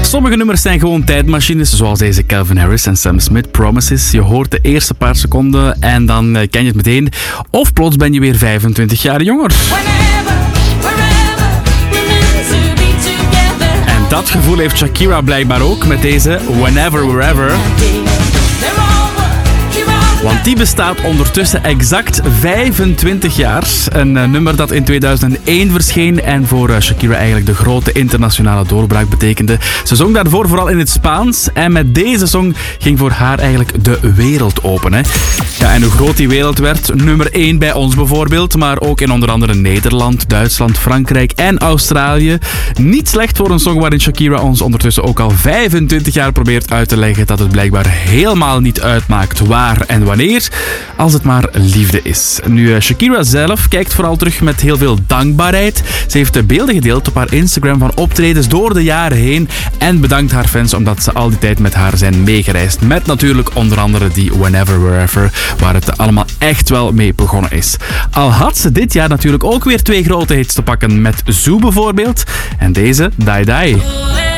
Sommige nummers zijn gewoon tijdmachines, zoals deze Calvin Harris en Sam Smith, Promises. Je hoort de eerste paar seconden en dan ken je het meteen. Of plots ben je weer 25 jaar jonger. En dat gevoel heeft Shakira blijkbaar ook met deze Whenever, Wherever. Want die bestaat ondertussen exact 25 jaar. Een nummer dat in 2001 verscheen en voor Shakira eigenlijk de grote internationale doorbraak betekende. Ze zong daarvoor vooral in het Spaans en met deze song ging voor haar eigenlijk de wereld open. Hè? Ja, en hoe groot die wereld werd, nummer 1 bij ons bijvoorbeeld, maar ook in onder andere Nederland, Duitsland, Frankrijk en Australië. Niet slecht voor een song waarin Shakira ons ondertussen ook al 25 jaar probeert uit te leggen dat het blijkbaar helemaal niet uitmaakt waar en wanneer, als het maar liefde is. Nu, Shakira zelf kijkt vooral terug met heel veel dankbaarheid. Ze heeft beelden gedeeld op haar Instagram van optredens door de jaren heen en bedankt haar fans omdat ze al die tijd met haar zijn meegereisd. Met natuurlijk onder andere die Whenever, Wherever, waar het allemaal echt wel mee begonnen is. Al had ze dit jaar natuurlijk ook weer 2 grote hits te pakken met Zoo bijvoorbeeld en deze Die Die.